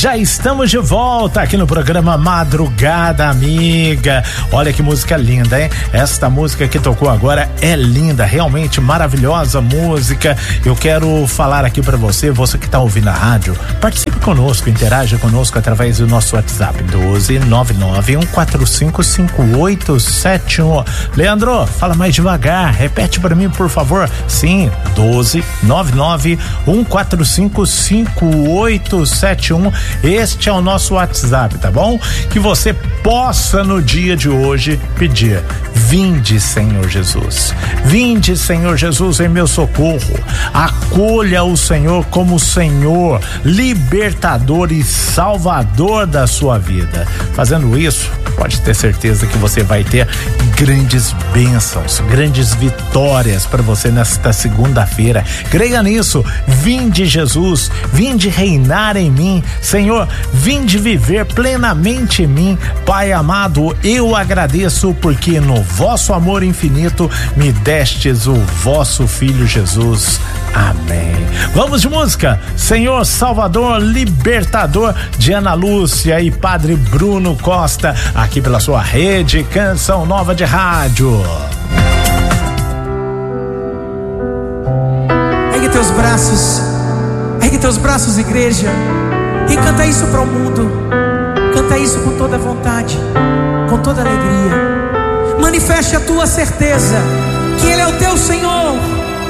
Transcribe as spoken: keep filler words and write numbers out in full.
Já estamos de volta aqui no programa Madrugada Amiga. Olha que música linda, hein? Esta música que tocou agora é linda, realmente maravilhosa música. Eu quero falar aqui pra você, você que tá ouvindo a rádio, participe conosco, interaja conosco através do nosso WhatsApp doze nove nove um quatro cinco cinco oito sete um. Leandro, fala mais devagar, repete pra mim, por favor. Sim, doze nove nove um quatro cinco cinco oito sete um. Este é o nosso WhatsApp, tá bom? Que você possa no dia de hoje pedir: vinde, Senhor Jesus, vinde, Senhor Jesus, em meu socorro. Acolha o Senhor como Senhor, libertador e salvador da sua vida. Fazendo isso, pode ter certeza que você vai ter grandes bênçãos, grandes vitórias para você nesta segunda-feira. Creia nisso. Vinde, Jesus, vinde reinar em mim. Senhor, vinde viver plenamente em mim. Pai amado, eu agradeço porque no vosso amor infinito me destes o vosso Filho Jesus. Amém. Vamos de música. Senhor Salvador, Libertador, de Ana Lúcia e Padre Bruno Costa, aqui pela sua rede Canção Nova de Rádio. Ergue teus braços, ergue teus braços, igreja, e canta isso para o mundo. Canta isso com toda vontade, com toda alegria. Manifeste a tua certeza que Ele é o teu Senhor.